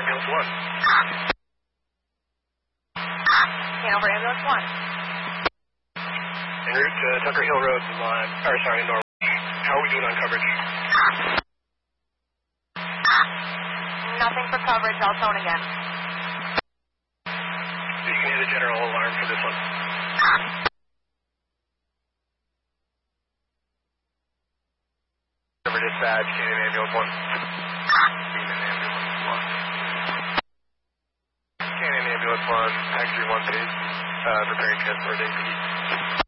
Ambulance 1. Hanover Ambulance 1. En route to Tucker Hill Road, Norwich. How are we doing on coverage? Nothing for coverage, I'll tone again. You can hear the general alarm for this one. Cover dispatch, Canyon Ambulance 1. Canyon Ambulance 1. Canyon Ambulance 1, Pack 31 please. Preparing transport APD.